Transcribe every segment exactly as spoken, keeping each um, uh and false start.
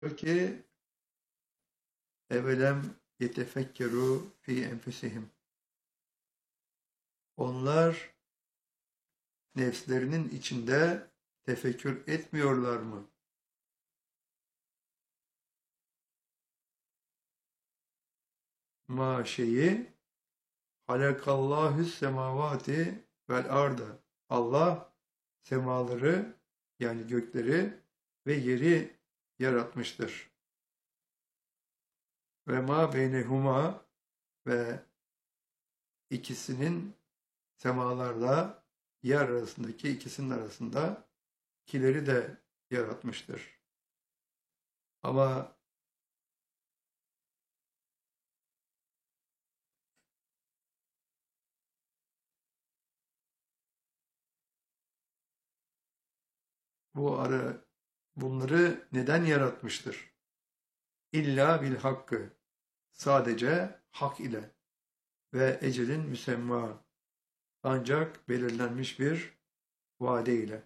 Diyor ki evelem yetefekkeru fi enfusihim. Onlar nefslerinin içinde tefekkür etmiyorlar mı? Ma şeyi halakallahü semavati vel arda. Allah semaları yani gökleri ve yeri yaratmıştır. Ve ma beynehuma ve ikisinin semalarla yer arasındaki ikisinin arasında kileri de yaratmıştır. Ama bu ara bunları neden yaratmıştır? İlla bil hakkı. Sadece hak ile ve ecelin müsemma ancak belirlenmiş bir vade ile.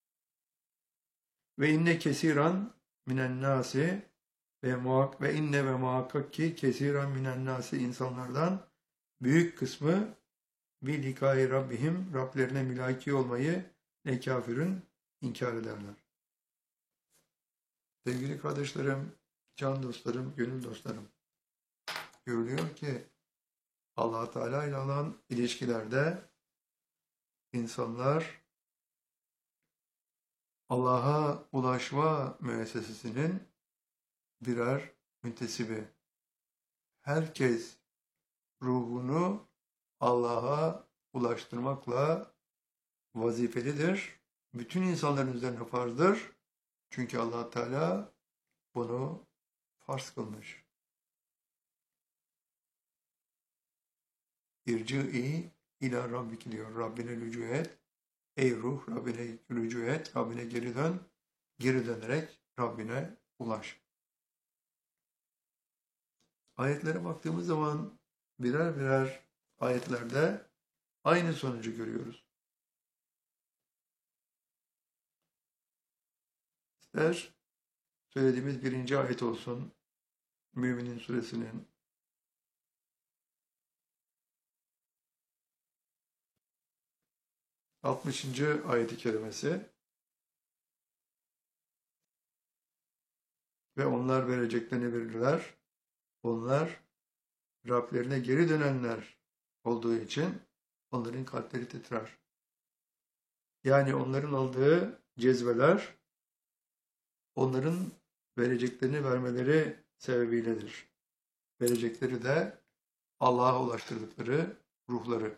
Ve inne kesiran minen nasi ve muhak ve inne ve muhakkak ki kesiran minen nasi insanlardan büyük kısmı bir likai Rabbihim Rablerine mülaki olmayı ne kafirün inkar ederler. Sevgili kardeşlerim, can dostlarım, gönül dostlarım, görülüyor ki Allah Teala ile olan ilişkilerde insanlar Allah'a ulaşma müessesesinin birer müntesibi. Herkes ruhunu Allah'a ulaştırmakla vazifelidir. Bütün insanların üzerine farzdır. Çünkü Allah Teala bunu farz kılmış. İrci'i ila Rabbik diyor. Rabbine rücu et. Ey ruh Rabbine rücu et. Rabbine geri dön. Geri dönerek Rabbine ulaş. Ayetlere baktığımız zaman birer birer ayetlerde aynı sonucu görüyoruz. İster söylediğimiz birinci ayet olsun, Müminin suresinin altmışıncı ayet-i kerimesi ve onlar vereceklerini verirler. Onlar Rablerine geri dönenler olduğu için onların kalpleri titrer. Yani onların aldığı cezveler onların vereceklerini vermeleri sebebiyledir. Verecekleri de Allah'a ulaştırdıkları ruhları.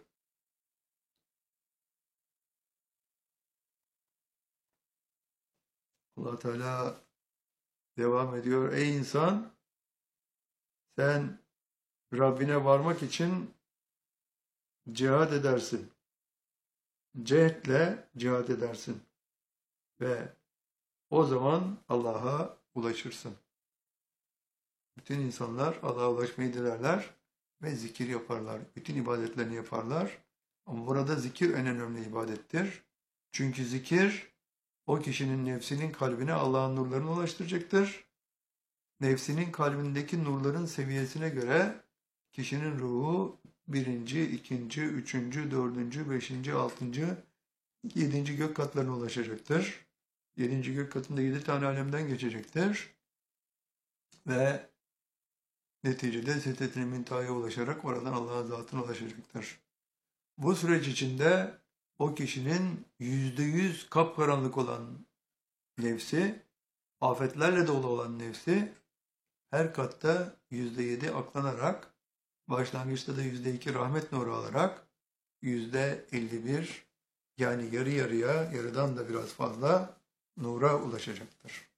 Allah Teala devam ediyor. Ey insan, sen Rabbine varmak için cihad edersin. Cehdle cihad edersin. Ve o zaman Allah'a ulaşırsın. Bütün insanlar Allah'a ulaşmayı dilerler ve zikir yaparlar. Bütün ibadetlerini yaparlar. Ama burada zikir en önemli ibadettir. Çünkü zikir o kişinin nefsinin kalbine Allah'ın nurlarını ulaştıracaktır. Nefsinin kalbindeki nurların seviyesine göre kişinin ruhu birinci, ikinci, üçüncü, dördüncü, beşinci, altıncı, yedinci gök katlarına ulaşacaktır. Yedinci gök katında yedi tane alemden geçecektir. Ve neticede Sidret-i Münteha'ya ulaşarak oradan Allah'ın zatına ulaşacaktır. Bu süreç içinde o kişinin yüzde yüz kapkaranlık olan nefsi, afetlerle dolu olan nefsi her katta yüzde yedi aklanarak, başlangıçta da yüzde iki rahmet nuru alarak yüzde elli bir yani yarı yarıya, yarıdan da biraz fazla nura ulaşacaktır.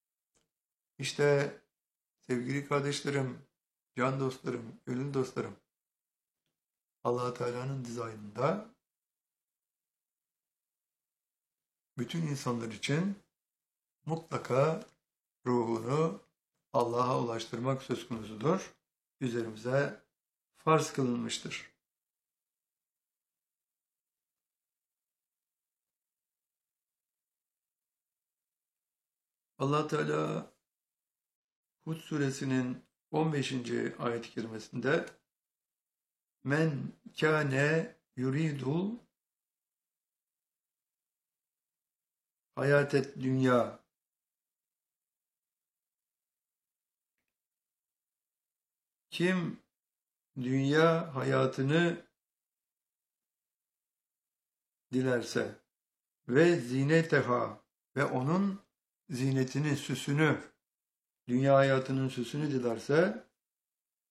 İşte sevgili kardeşlerim, can dostlarım, gönül dostlarım, Allah Teala'nın dizaynında bütün insanlar için mutlaka ruhunu Allah'a ulaştırmak söz konusudur. Üzerimize farz kılınmıştır. Allah Teala Hud suresinin on beşinci ayet-i kerimesinde men kâne yuridul hayatet dünya, kim dünya hayatını dilerse ve zineteha ve onun zinetini, süsünü, dünya hayatının süsünü dilerse